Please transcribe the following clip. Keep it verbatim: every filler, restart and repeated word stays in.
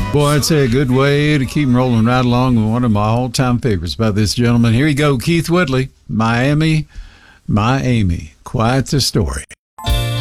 Boy, it's a good way to keep rolling right along with one of my all-time favorites by this gentleman. Here you go, Keith Whitley, Miami, My Amy. Quite the story.